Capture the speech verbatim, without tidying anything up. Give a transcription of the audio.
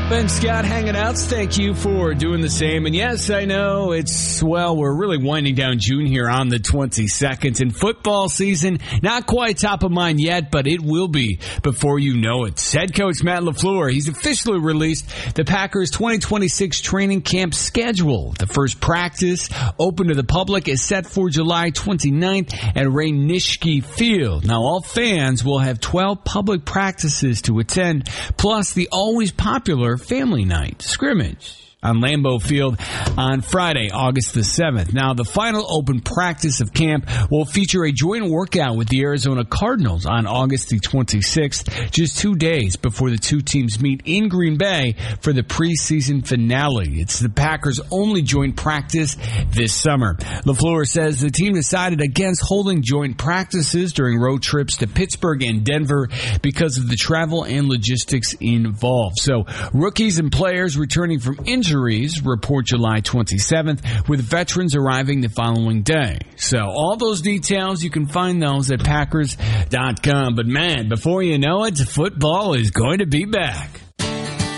Ben Scott hanging out. Thank you for doing the same. And yes, I know it's, well, we're really winding down June here on the twenty-second. And football season, not quite top of mind yet, but it will be before you know it. Head coach Matt LaFleur, he's officially released the Packers twenty twenty-six training camp schedule. The first practice open to the public is set for July twenty-ninth at Ray Nitschke Field. Now, all fans will have twelve public practices to attend, plus the always popular Family Night scrimmage on Lambeau Field on Friday, August the seventh. Now, the final open practice of camp will feature a joint workout with the Arizona Cardinals on August the twenty-sixth, just two days before the two teams meet in Green Bay for the preseason finale. It's the Packers' only joint practice this summer. LaFleur says the team decided against holding joint practices during road trips to Pittsburgh and Denver because of the travel and logistics involved. So, rookies and players returning from injury report July twenty-seventh, with veterans arriving the following day. So all those details, you can find those at Packers dot com. But man, before you know it, football is going to be back.